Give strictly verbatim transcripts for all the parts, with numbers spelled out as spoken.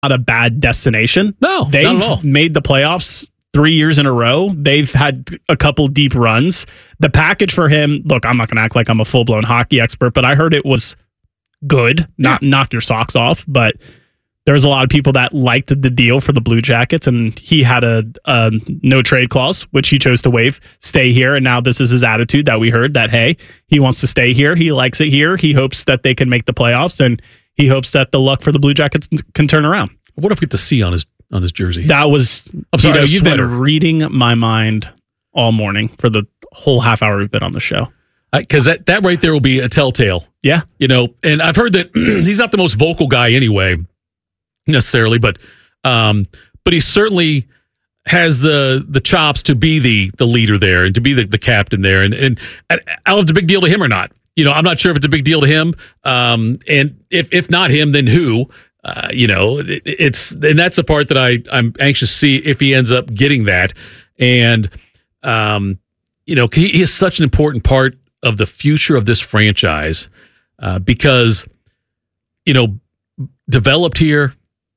not a bad destination. No, they've not at all. made the playoffs three years in a row. They've had a couple deep runs. The package for him, look, I'm not going to act like I'm a full-blown hockey expert, but I heard it was good, not yeah. knock your socks off, but there's a lot of people that liked the deal for the Blue Jackets, and he had a, a no-trade clause, which he chose to waive, stay here, and now this is his attitude that we heard, that, hey, he wants to stay here, he likes it here, he hopes that they can make the playoffs, and he hopes that the luck for the Blue Jackets can turn around. What if we get the C on his on his jersey? That was, I'm sorry, you know, you've sweater. been reading my mind all morning for the whole half hour we've been on the show. Because that, that right there will be a telltale. Yeah. You know, and I've heard that he's not the most vocal guy anyway, necessarily, but um, but he certainly has the the chops to be the the leader there and to be the, the captain there. And, and I, I don't know if it's a big deal to him or not. You know, I'm not sure if it's a big deal to him. Um, and if if not him, then who? Uh, you know, it, it's and that's the part that I I'm anxious to see if he ends up getting that. And um, you know, he, he is such an important part of the future of this franchise uh, because you know, developed here.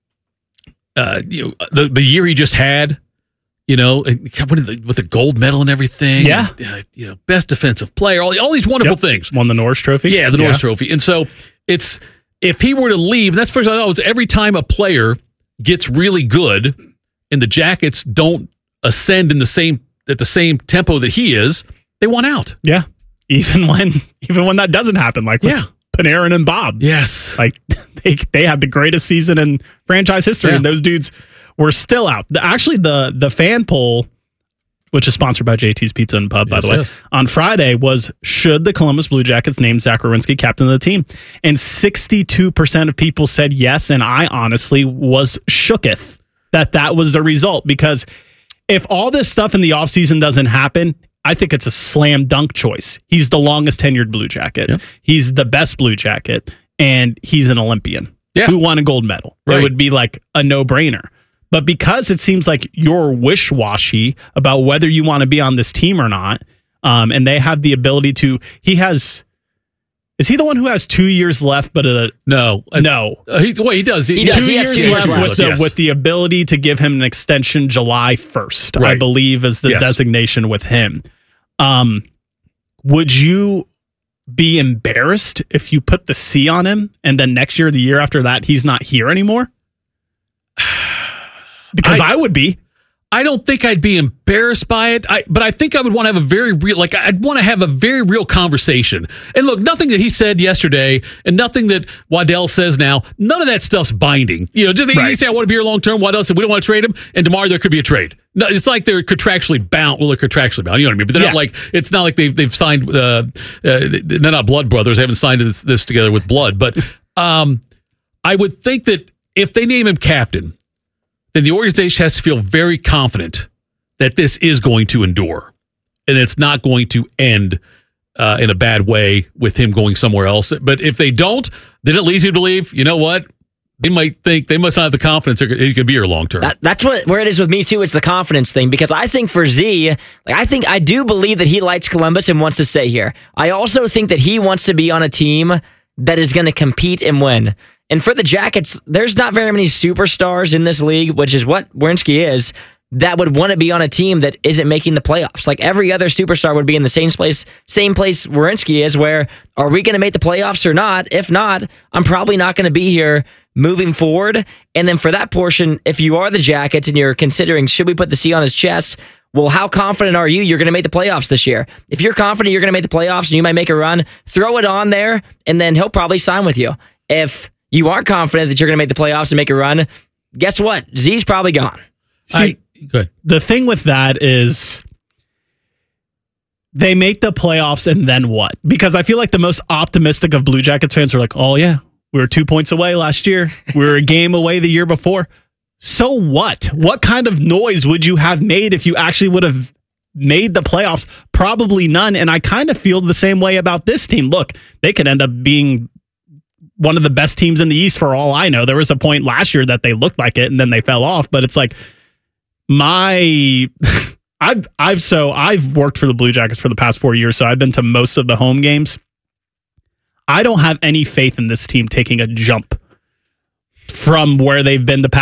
Uh, you know, the the year he just had. You know, with the gold medal and everything. Yeah. And, uh, you know, best defensive player, all, all these wonderful yep. things. Won the Norris Trophy. Yeah, the Norris yeah. Trophy. And so it's, if he were to leave, and that's first I thought was every time a player gets really good and the Jackets don't ascend in the same, at the same tempo that he is, they want out. Yeah. Even when, even when that doesn't happen, like with yeah. Panarin and Bob. Yes. Like they, they had the greatest season in franchise history yeah. and those dudes we're still out. The, actually, the the fan poll, which is sponsored by J T's Pizza and Pub, by yes, the way, yes. on Friday was, should the Columbus Blue Jackets name Zach Werenski captain of the team? And sixty-two percent of people said yes, and I honestly was shooketh that that was the result, because if all this stuff in the offseason doesn't happen, I think it's a slam dunk choice. He's the longest tenured Blue Jacket. Yep. He's the best Blue Jacket, and he's an Olympian yeah. who won a gold medal. Right. It would be like a no-brainer. But because it seems like you're wish-washy about whether you want to be on this team or not, um, and they have the ability to, he has, is he the one who has two years left? But a, no, uh, no, uh, he, well, he does. He, he does. Two He years, two years left, left with the yes. with the ability to give him an extension July first, right. I believe, is the yes. designation with him. Um, would you be embarrassed if you put the C on him and then next year, the year after that, he's not here anymore? Because I, I would be. I don't think I'd be embarrassed by it, I, but I think I would want to have a very real, like I'd want to have a very real conversation. And look, nothing that he said yesterday and nothing that Waddell says now, none of that stuff's binding. You know, just right. he say, I want to be here long term. Waddell said, we don't want to trade him. And tomorrow there could be a trade. No, it's like they're contractually bound. Well, they're contractually bound. You know what I mean? But they're yeah. not like, it's not like they've, they've signed, uh, uh, they're not blood brothers. They haven't signed this, this together with blood. But um, I would think that if they name him captain, then the organization has to feel very confident that this is going to endure and it's not going to end uh, in a bad way with him going somewhere else. But if they don't, then it leads you to believe, you know what? They might think they must not have the confidence he could be here long term. That, that's what where it is with me too. It's the confidence thing, because I think for Z, like I think I do believe that he likes Columbus and wants to stay here. I also think that he wants to be on a team that is going to compete and win. And for the Jackets, there's not very many superstars in this league, which is what Werenski is, that would want to be on a team that isn't making the playoffs. Like every other superstar would be in the same place, same place Werenski is, where are we going to make the playoffs or not? If not, I'm probably not going to be here moving forward. And then for that portion, if you are the Jackets and you're considering, should we put the C on his chest? Well, how confident are you you're going to make the playoffs this year? If you're confident you're going to make the playoffs and you might make a run, throw it on there, and then he'll probably sign with you. If you aren't confident that you're going to make the playoffs and make a run, guess what? Z's probably gone. See, I, good. The thing with that is they make the playoffs and then what? Because I feel like the most optimistic of Blue Jackets fans are like, oh yeah, we were two points away last year. We were a game away the year before. So what? What kind of noise would you have made if you actually would have made the playoffs? Probably none. And I kind of feel the same way about this team. Look, they could end up being one of the best teams in the East for all I know. There was a point last year that they looked like it and then they fell off, but it's like my I've I've so I've worked for the Blue Jackets for the past four years, so I've been to most of the home games. I don't have any faith in this team taking a jump from where they've been the past